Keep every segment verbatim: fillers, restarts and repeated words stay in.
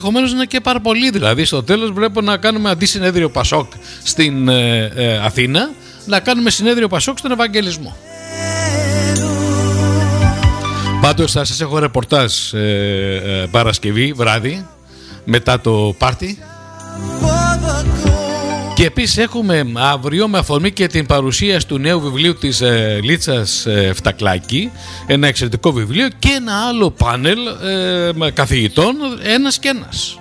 ενδεχομένως είναι και πάρα πολύ. Δηλαδή στο τέλος βλέπω να κάνουμε αντί συνέδριο Πασόκ στην ε, ε, Αθήνα, να κάνουμε συνέδριο Πασόκ στον Ευαγγελισμό. Πάντως θα σας έχω ρεπορτάζ ε, ε, Παρασκευή βράδυ μετά το πάρτι. Και επίσης έχουμε αύριο, με αφορμή και την παρουσίαση του νέου βιβλίου της ε, Λίτσας ε, Φτακλάκη, ένα εξαιρετικό βιβλίο, και ένα άλλο πάνελ ε, καθηγητών, ένας και ένας.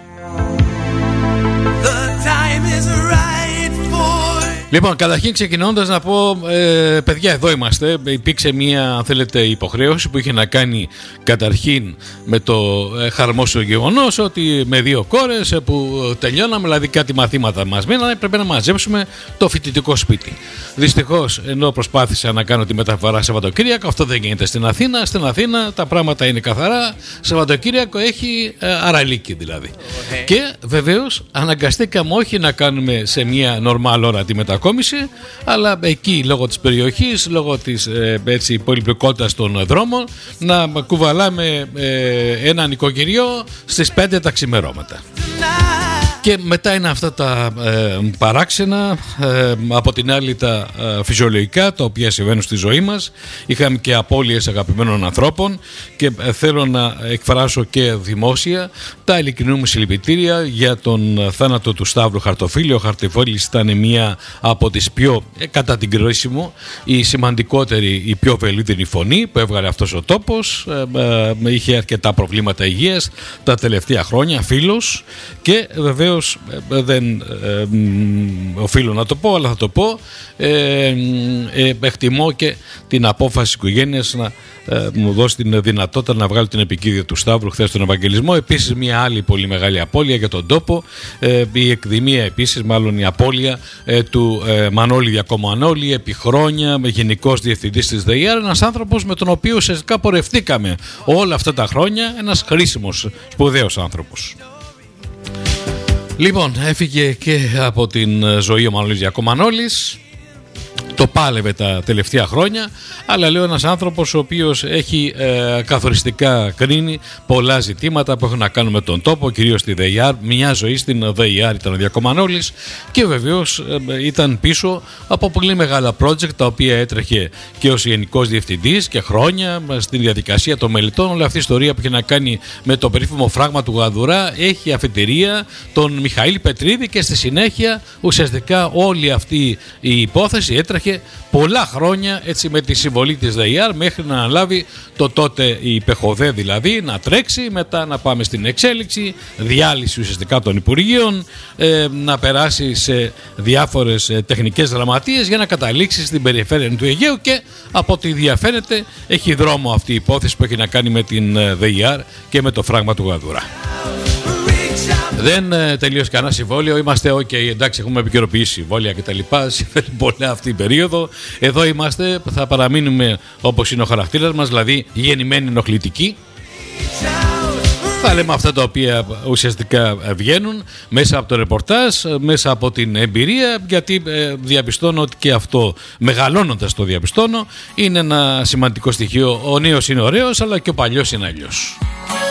Λοιπόν, καταρχήν ξεκινώντας να πω, ε, παιδιά, εδώ είμαστε. Υπήρξε μια, αν θέλετε, υποχρέωση που είχε να κάνει καταρχήν με το ε, χαρμόσυνο γεγονός ότι με δύο κόρες ε, που τελειώναμε, δηλαδή κάτι μαθήματα μας μείνανε, πρέπει να μαζέψουμε το φοιτητικό σπίτι. Δυστυχώς, ενώ προσπάθησα να κάνω τη μεταφορά Σαββατοκύριακο, αυτό δεν γίνεται στην Αθήνα. Στην Αθήνα τα πράγματα είναι καθαρά. Σαββατοκύριακο έχει ε, αραλίκη δηλαδή. Okay. Και βεβαίως αναγκαστήκαμε όχι να κάνουμε σε μια νορμάλ ώρα τη μεταφορά, αλλά εκεί λόγω της περιοχής, λόγω της ε, έτσι, πολυπλοκότητας των δρόμων, να κουβαλάμε ε, ένα νοικοκυριό στις πέντε τα ξημερώματα. Και μετά είναι αυτά τα ε, παράξενα, ε, από την άλλη τα ε, φυσιολογικά, τα οποία συμβαίνουν στη ζωή μας. Είχαμε και απώλειες αγαπημένων ανθρώπων και ε, θέλω να εκφράσω και δημόσια τα ειλικρινή μου συλληπιτήρια για τον θάνατο του Σταύρου Χαρτοφύλη. Ο Χαρτοφύλης ήταν μία από τις πιο, ε, κατά την κρίση μου, η σημαντικότερη, η πιο βελίδινη φωνή που έβγαλε αυτός ο τόπος. Ε, ε, είχε αρκετά προβλήματα υγείας τα τελευταία χρόνια, φίλος, και βεβαίως δεν ε, οφείλω να το πω, αλλά θα το πω. Ε, ε, εκτιμώ και την απόφαση της οικογένειας να ε, μου δώσει την δυνατότητα να βγάλει την επικίδια του Σταύρου χθες στον Ευαγγελισμό. Επίσης μια άλλη πολύ μεγάλη απώλεια για τον τόπο, ε, η εκδημία επίσης, μάλλον η απώλεια ε, του ε, Μανώλη Διακομανόλη, επί χρόνια με γενικός διευθυντής της ΔΕΙΑΡ, ένας άνθρωπος με τον οποίο ουσιαστικά πορευτήκαμε όλα αυτά τα χρόνια, ένας χρήσιμος, σπουδαίος άνθρωπος. Λοιπόν, έφυγε και από την ζωή ο Μανώλης Διακομανόλης. Το πάλευε τα τελευταία χρόνια, αλλά λέω ένας άνθρωπος ο οποίος έχει ε, καθοριστικά κρίνει πολλά ζητήματα που έχουν να κάνουν με τον τόπο, κυρίως στη ΔΕΙΑΡ. Μια ζωή στην ΔΕΙΑΡ ήταν ο Διακομανόλης και βεβαίως ε, ήταν πίσω από πολύ μεγάλα project τα οποία έτρεχε και ως γενικός διευθυντής και χρόνια στην διαδικασία των μελετών. Όλη αυτή η ιστορία που έχει να κάνει με το περίφημο φράγμα του Γαδουρά έχει αφετηρία τον Μιχαήλ Πετρίδη και στη συνέχεια ουσιαστικά όλη αυτή η υπόθεση έτρεχε πολλά χρόνια έτσι με τη συμβολή της ΔΕΙΑΡ μέχρι να αναλάβει το τότε η ΠΕΧΟΔΕ, δηλαδή να τρέξει, μετά να πάμε στην εξέλιξη, διάλυση ουσιαστικά των Υπουργείων, ε, να περάσει σε διάφορες ε, τεχνικές γραμματείες για να καταλήξει στην περιφέρεια του Αιγαίου, και από ό,τι διαφαίνεται έχει δρόμο αυτή η υπόθεση που έχει να κάνει με την ε, ΔΕΙΑΡ και με το φράγμα του Γαδουρά. Δεν ε, τελείωσε κανένα συμβόλαιο. Είμαστε ok, εντάξει, έχουμε επικαιροποιήσει συμβόλαια κτλ. Συμβαίνει πολλά αυτή η περίοδο. Εδώ είμαστε, θα παραμείνουμε όπως είναι ο χαρακτήρας μας, δηλαδή γεννημένοι ενοχλητικοί. Θα λέμε αυτά τα οποία ουσιαστικά βγαίνουν μέσα από το ρεπορτάζ, μέσα από την εμπειρία, γιατί ε, διαπιστώνω ότι και αυτό, μεγαλώνοντας το διαπιστώνω, είναι ένα σημαντικό στοιχείο. Ο νέος είναι ωραίος, αλλά και ο παλιός είναι αλλιώς.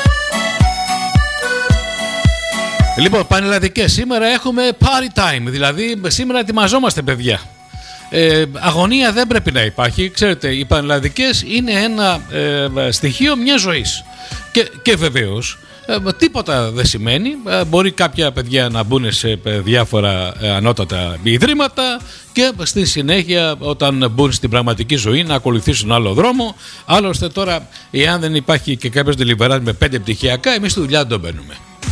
Λοιπόν, πανελλαδικές, σήμερα έχουμε party time, δηλαδή σήμερα ετοιμαζόμαστε, παιδιά. Ε, αγωνία δεν πρέπει να υπάρχει. Ξέρετε, οι πανελλαδικές είναι ένα ε, στοιχείο μιας ζωής. Και, και βεβαίως ε, τίποτα δεν σημαίνει. Ε, μπορεί κάποια παιδιά να μπουν σε ε, διάφορα ε, ανώτατα ιδρύματα και στη συνέχεια, όταν μπουν στην πραγματική ζωή, να ακολουθήσουν άλλο δρόμο. Άλλωστε τώρα, εάν δεν υπάρχει και κάποιος delivery με πέντε πτυχιακά, εμείς στη δουλειά δεν τον μπαίνουμε.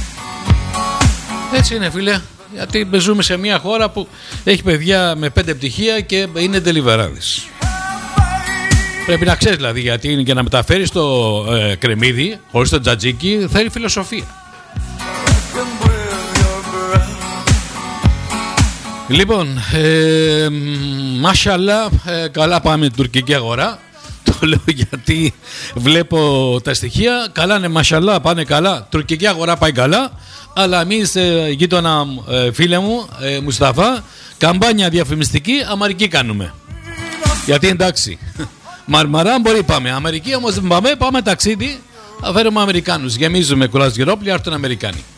Έτσι είναι, φίλε, γιατί ζούμε σε μια χώρα που έχει παιδιά με πέντε πτυχία και είναι ντελιβεράδες. Πρέπει να ξέρεις δηλαδή, γιατί είναι, για να μεταφέρεις το ε, κρεμμύδι χωρίς το τζατζίκι θέλει φιλοσοφία. Λοιπόν, ε, μασhallah, ε, καλά πάμε την τουρκική αγορά. Το λέω γιατί βλέπω τα στοιχεία. Καλά είναι, μασhallah, πάνε καλά. Τουρκική αγορά πάει καλά. Αλλά εμείς, ε, γείτονα ε, φίλε μου, ε, Μουσταφά, καμπάνια διαφημιστική Αμερική κάνουμε. Γιατί εντάξει, Μαρμαρά μπορεί πάμε. Αμερική όμως δεν πάμε, πάμε ταξίδι, θα φέρουμε Αμερικάνους. Γεμίζουμε κουρασγερόπλια, έρθουν Αμερικάνοι.